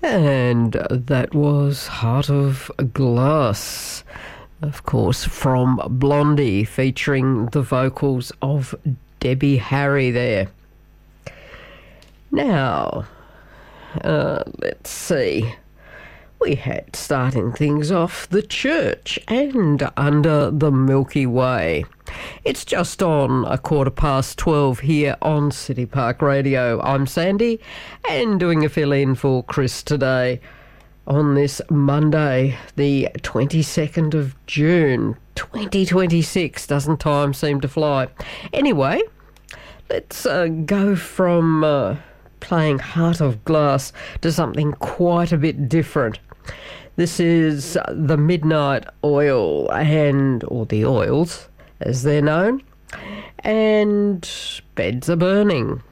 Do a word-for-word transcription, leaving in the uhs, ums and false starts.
And that was Heart of Glass, of course, from Blondie, featuring the vocals of Debbie Harry there. Now, uh, let's see. We had, starting things off, The Church and Under the Milky Way. It's just on a quarter past twelve here on City Park Radio. I'm Sandy, and doing a fill-in for Chris today on this Monday, the twenty-second of June, twenty twenty-six. Doesn't time seem to fly? Anyway, let's uh, go from uh, playing Heart of Glass to something quite a bit different. This is the Midnight Oil, and or the Oils, as they're known, and Beds Are Burning.